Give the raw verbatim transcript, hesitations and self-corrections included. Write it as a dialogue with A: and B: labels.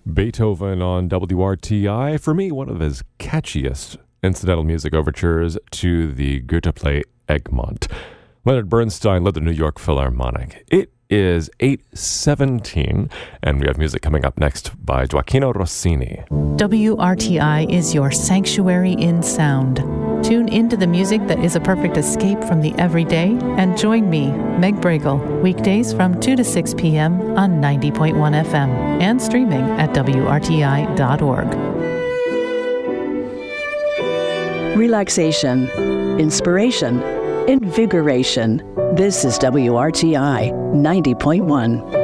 A: Beethoven on W R T I, for me, one of his catchiest incidental music overtures to the Goethe play Egmont. Leonard Bernstein led the New York Philharmonic. It is eight seventeen, and we have music coming up next by Gioacchino Rossini.
B: W R T I is your sanctuary in sound. Tune into the music that is a perfect escape from the everyday and join me, Meg Bragel, weekdays from two to six p.m. on ninety point one F M and streaming at W R T I dot org.
C: Relaxation, inspiration, invigoration. This is W R T I ninety point one.